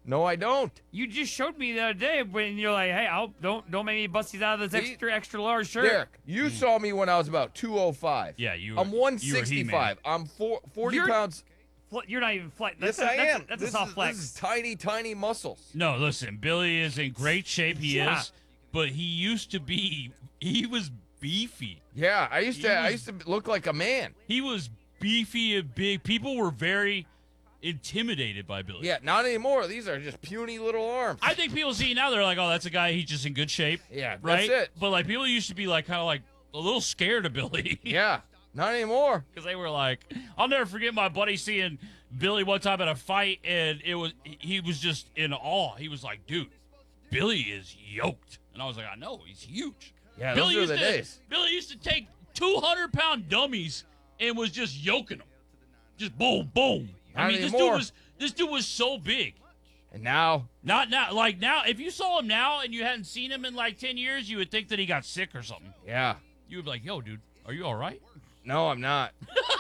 No, I don't. You just showed me the other day when you're like, "Hey, don't make me bust these out of this See? extra large shirt." Derek, you saw me when I was about 205. Yeah, you I'm were- you were 165. I'm 40 You're- pounds. You're not even flat. Yes, That's I am. That's this a soft is, flex. This is tiny, tiny muscles. No, listen, Billy is in great shape. He Yeah. is, but he used to be. He was beefy. Yeah, I used to look like a man. He was beefy and big. People were very intimidated by Billy. Yeah, not anymore. These are just puny little arms. I think people see now, they're like, "Oh, that's a guy. He's just in good shape." Yeah, that's right. it. But like people used to be like kind of like a little scared of Billy. Yeah, not anymore. Because they were like, I'll never forget my buddy seeing Billy one time at a fight, and he was just in awe. He was like, "Dude, Billy is yoked," and I was like, "I know, he's huge." Yeah, Billy those are the used to- days. Billy used to take 200-pound dummies and was just yoking them, just boom, boom. Not this anymore. dude was so big. And now, Not now, like now. If you saw him now and you hadn't seen him in like 10 years, you would think that he got sick or something. yeah. You would be like, "Yo, dude, are you all right?" No, I'm not.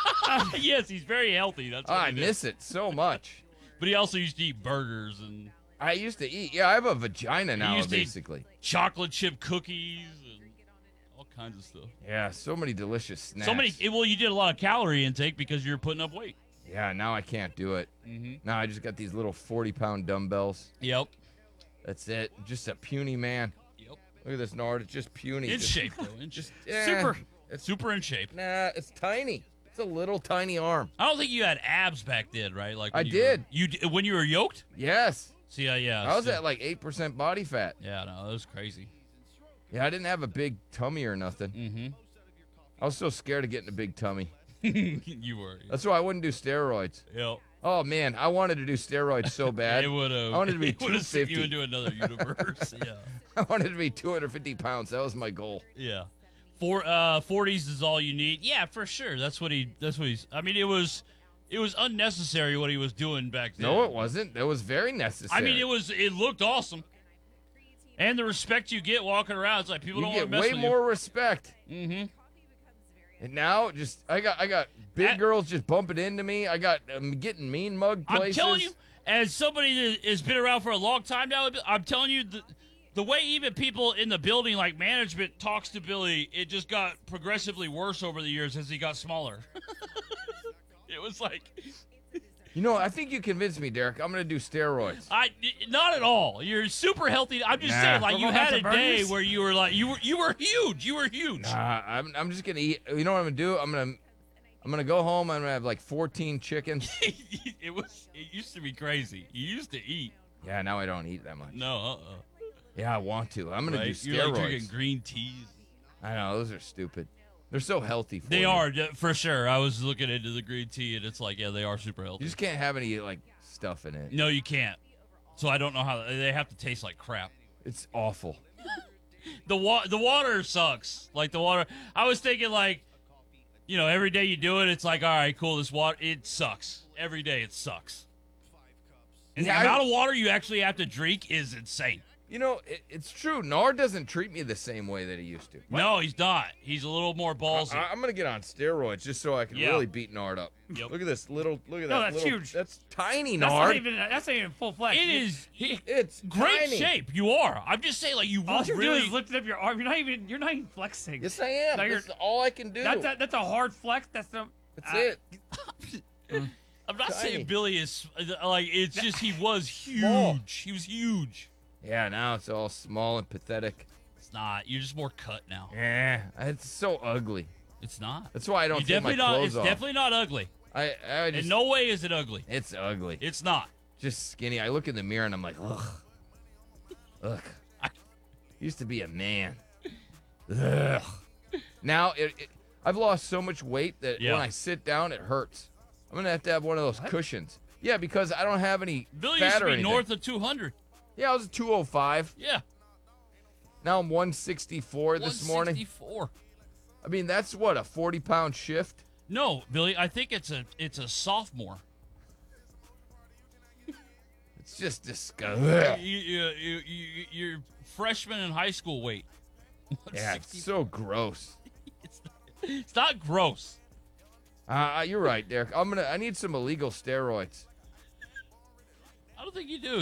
Yes, he's very healthy. That's Oh, what I he did. miss it so much. But he also used to eat burgers and I used to eat. Yeah, I have a vagina now, used to eat- basically. chocolate chip cookies and all kinds of stuff. Yeah, so many delicious snacks. So many. Well, you did a lot of calorie intake because you're putting up weight. Yeah, now I can't do it. Mm-hmm. Now I just got these little 40-pound dumbbells. Yep. That's it. Just a puny man. Yep. Look at this, Nard. It's just puny. In Just- shape though. In Just shape. Super. It's Super in shape. nah. It's tiny. It's a little tiny arm. I don't think you had abs back then, right? Like when I you did. Were, you d- when you were yoked. Yes. See, yeah. I was still- at like 8% body fat. Yeah, no, that was crazy. Yeah, I didn't have a big tummy or nothing. Mm-hmm. I was so scared of getting a big tummy. You were. That's why I wouldn't do steroids. Yep. Oh man, I wanted to do steroids so bad. It would have. I wanted to be It would have sent you 250. into another universe. Yeah. I wanted to be 250 pounds. That was my goal. Yeah. 40s is all you need. Yeah, for sure. That's what he's. I mean, it was unnecessary what he was doing back then. No, it wasn't. That was very necessary. I mean, it looked awesome. And the respect you get walking around, it's like people You don't want get to mess way with more respect. you. Mm-hmm. And now, just I got big girls just bumping into me. I'm getting mean mug places. I'm telling you, as somebody that has been around for a long time now, I'm telling you, the way even people in the building, like management, talks to Billy, it just got progressively worse over the years as he got smaller. It was like, You know, I think you convinced me, Derek. I'm gonna do steroids. not at all. You're super healthy. I'm just Nah. saying, like We're you going back had to a day burgers? where you were like, you were huge. You were huge. Nah, I'm just gonna eat. You know what I'm gonna do? I'm gonna go home. I'm gonna have like 14 chickens. It used to be crazy. You used to eat. Yeah, now I don't eat that much. No, Yeah, I want to. I'm gonna right? do You're like steroids. drinking green teas. I know those are stupid. They're so healthy for They you. are, for sure. I was looking into the green tea, and it's like, yeah, they are super You healthy. just can't have any like stuff in it. No, you can't. So I don't know how they have to taste like crap. It's awful. The water sucks. Like the water. I was thinking like, every day you do it, it's like, all right, cool. This water, it sucks. Every day it sucks. And Yeah, the amount of water you actually have to drink is insane. You know, it's true. Nard doesn't treat me the same way that he used to. No, he's not. He's a little more ballsy. I'm gonna get on steroids just so I can Yeah. really beat Nard up. Yep. Look at this little. Look at No, that. that's little- huge. That's tiny, That's Nard. not even full flex. It is It's great tiny. shape. You are. I'm just saying, like you All you're really. doing is lifting up your arm. You're not even flexing. Yes, I am. No, you're- That's all I can do. That's a hard flex. That's it. I'm not Tiny. saying Billy is like. It's just he was Small. huge. He was huge. Yeah, now it's all small and pathetic. It's not. You're just more cut now. Yeah, it's so ugly. It's not. That's why I don't You take my definitely not. clothes It's off. definitely not ugly. I just. In no way is it ugly. It's ugly. It's not. Just skinny. I look in the mirror and I'm like, ugh. Ugh. Used to be a man. Ugh. Now I've lost so much weight that Yeah. when I sit down, it hurts. I'm gonna have to have one of those cushions. Yeah, because I don't have any Billy fat used to or be anything. north of 200. Yeah, I was at 205. Yeah. Now I'm 164 this morning. 164. I mean, that's what, a 40-pound shift? No, Billy. I think it's a sophomore. It's just disgusting. You're freshman in high school weight. Yeah, it's so gross. It's not gross. You're right, Derek. I need some illegal steroids. I don't think you do.